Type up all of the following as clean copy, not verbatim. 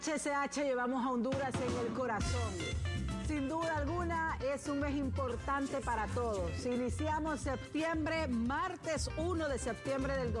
HCH llevamos a Honduras en el corazón. Sin duda alguna es un mes importante para todos. Iniciamos septiembre, martes 1 de septiembre del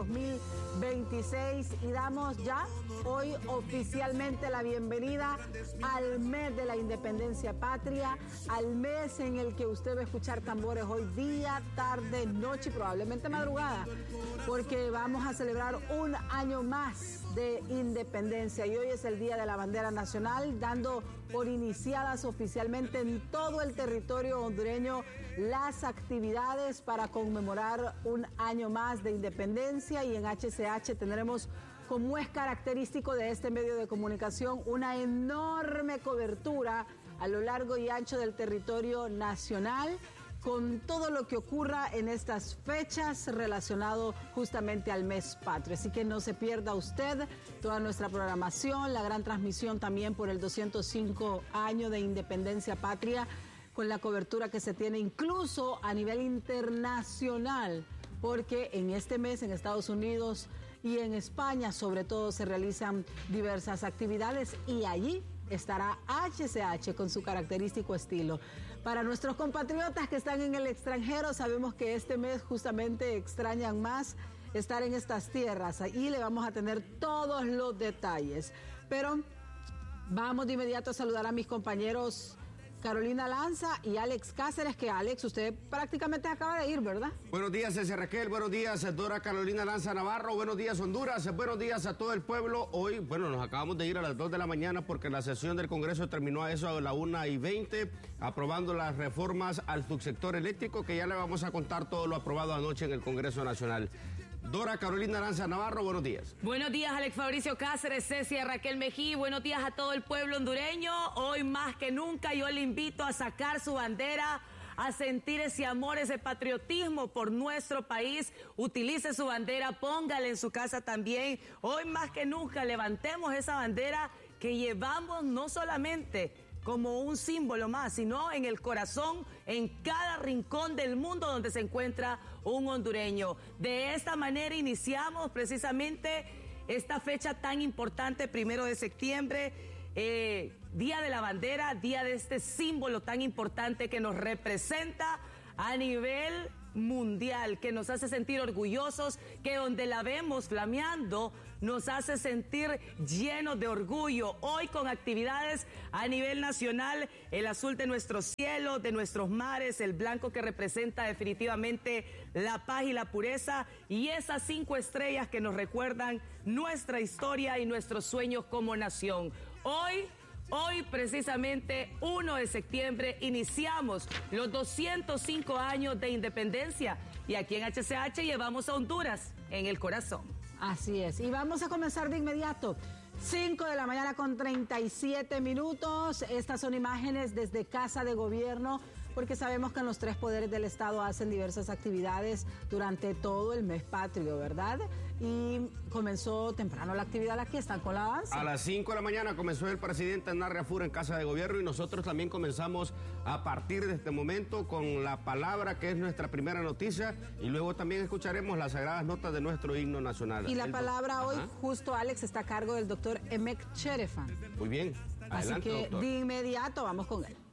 2026 y damos ya hoy oficialmente la bienvenida al mes de la independencia patria, al mes en el que usted va a escuchar tambores hoy día, tarde, noche y probablemente madrugada, porque vamos a celebrar un año más de independencia y hoy es el Día de la Bandera Nacional, dando por iniciadas oficialmente en todo el territorio hondureño las actividades para conmemorar un año más de independencia, y en HCH tendremos, como es característico de este medio de comunicación, una enorme cobertura a lo largo y ancho del territorio nacional, con todo lo que ocurra en estas fechas relacionado justamente al mes patrio. Así que no se pierda usted toda nuestra programación, la gran transmisión también por el 205 año de independencia patria, con la cobertura que se tiene incluso a nivel internacional, porque en este mes en Estados Unidos y en España sobre todo se realizan diversas actividades y allí estará HCH con su característico estilo. Para nuestros compatriotas que están en el extranjero, sabemos que este mes justamente extrañan más estar en estas tierras y le vamos a tener todos los detalles. Pero vamos de inmediato a saludar a mis compañeros Carolina Lanza y Alex Cáceres, que Alex, usted prácticamente acaba de ir, ¿verdad? Buenos días, Ceci Raquel, buenos días, Dora Carolina Lanza Navarro, buenos días, Honduras, buenos días a todo el pueblo. Hoy, nos acabamos de ir a las 2 de la mañana porque la sesión del Congreso terminó a eso a la 1:20, aprobando las reformas al subsector eléctrico, que ya le vamos a contar todo lo aprobado anoche en el Congreso Nacional. Dora Carolina Lanza Navarro, buenos días. Buenos días, Alex Fabricio Cáceres, Ceci Raquel Mejí, buenos días a todo el pueblo hondureño. Hoy más que nunca yo le invito a sacar su bandera, a sentir ese amor, ese patriotismo por nuestro país. Utilice su bandera, póngala en su casa también. Hoy más que nunca levantemos esa bandera que llevamos no solamente como un símbolo más, sino en el corazón, en cada rincón del mundo donde se encuentra un hondureño. De esta manera iniciamos precisamente esta fecha tan importante, 1 de septiembre, Día de la Bandera, día de este símbolo tan importante que nos representa a nivel mundial, que nos hace sentir orgullosos, que donde la vemos flameando nos hace sentir llenos de orgullo. Hoy con actividades a nivel nacional, el azul de nuestro cielo, de nuestros mares, el blanco que representa definitivamente la paz y la pureza, y esas 5 estrellas que nos recuerdan nuestra historia y nuestros sueños como nación. Hoy, precisamente, 1 de septiembre, iniciamos los 205 años de independencia y aquí en HCH llevamos a Honduras en el corazón. Así es, y vamos a comenzar de inmediato. 5 de la mañana con 37 minutos. Estas son imágenes desde Casa de Gobierno, porque sabemos que los 3 poderes del Estado hacen diversas actividades durante todo el mes patrio, ¿verdad? Y comenzó temprano la actividad aquí, están con la avanza. A las 5 de la mañana comenzó el presidente Hernán Riafura en Casa de Gobierno, y nosotros también comenzamos a partir de este momento con la palabra, que es nuestra primera noticia, y luego también escucharemos las sagradas notas de nuestro himno nacional. Y la palabra hoy, justo Alex, está a cargo del doctor Emek Cherefan. Muy bien, adelante, así que doctor. De inmediato vamos con él.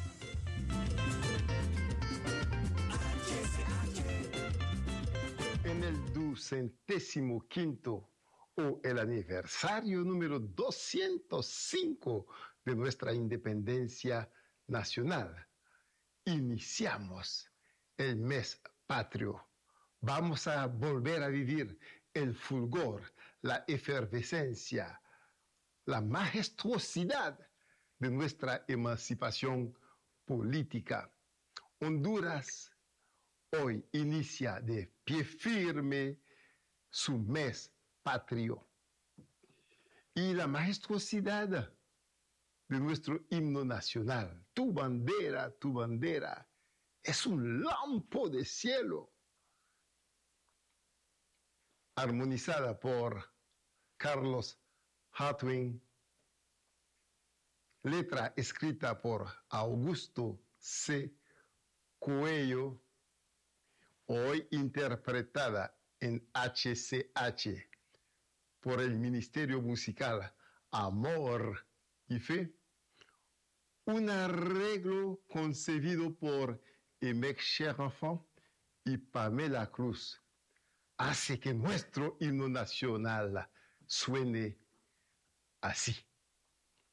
En el 205º o el aniversario número 205 de nuestra independencia nacional, iniciamos el mes patrio. Vamos a volver a vivir el fulgor, la efervescencia, la majestuosidad de nuestra emancipación política. Honduras hoy inicia de pie firme su mes patrio. Y la majestuosidad de nuestro himno nacional, tu bandera, es un lampo de cielo, armonizada por Carlos Hartwig, letra escrita por Augusto C. Coello, hoy interpretada en HCH por el Ministerio Musical amor y fe, un arreglo concebido por Aimé Cher-Enfant y Pamela Cruz hace que nuestro himno nacional suene así.